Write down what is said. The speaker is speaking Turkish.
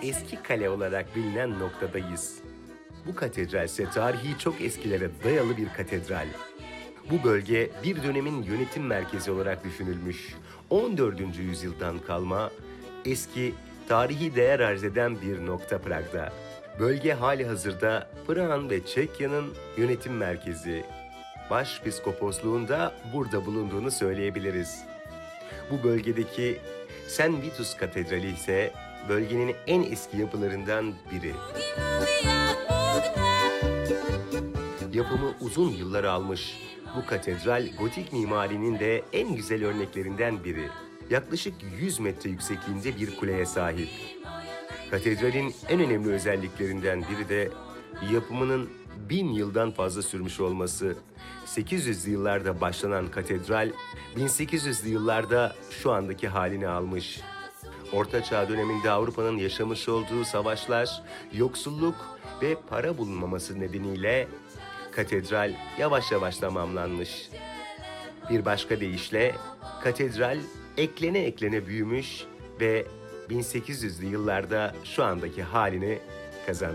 Eski Kale olarak bilinen noktadayız. Bu katedral ise tarihi çok eskilere dayalı bir katedral. Bu bölge bir dönemin yönetim merkezi olarak düşünülmüş. 14. yüzyıldan kalma eski tarihi değer arz eden bir nokta Prag'da. Bölge hali hazırda Prag'ın ve Çekya'nın yönetim merkezi. Başpiskoposluğun da burada bulunduğunu söyleyebiliriz. Bu bölgedeki St. Vitus Katedrali ise bölgenin en eski yapılarından biri. Yapımı uzun yıllar almış. Bu katedral gotik mimarinin de en güzel örneklerinden biri. Yaklaşık 100 metre yüksekliğinde bir kuleye sahip. Katedralin en önemli özelliklerinden biri de yapımının 1000 yıldan fazla sürmüş olması. 800'lü yıllarda başlanan katedral 1800'lü yıllarda şu andaki halini almış. Orta Çağ döneminde Avrupa'nın yaşamış olduğu savaşlar, yoksulluk ve para bulunmaması nedeniyle katedral yavaş yavaş tamamlanmış. Bir başka deyişle katedral eklene eklene büyümüş ve 1800'lü yıllarda şu andaki halini kazanmış.